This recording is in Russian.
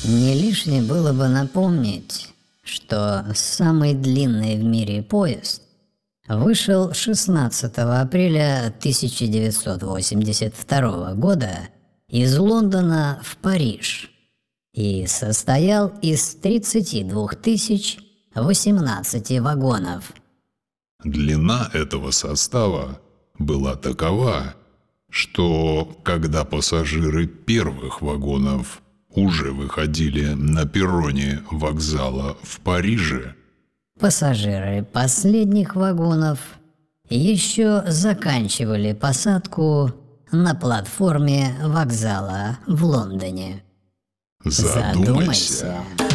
Не лишним было бы напомнить, что самый длинный в мире поезд вышел 16 апреля 1982 года из Лондона в Париж и состоял из 32 018 вагонов. Длина этого состава была такова, что когда пассажиры первых вагонов уже выходили на перроне вокзала в Париже, пассажиры последних вагонов еще заканчивали посадку на платформе вокзала в Лондоне. задумайся.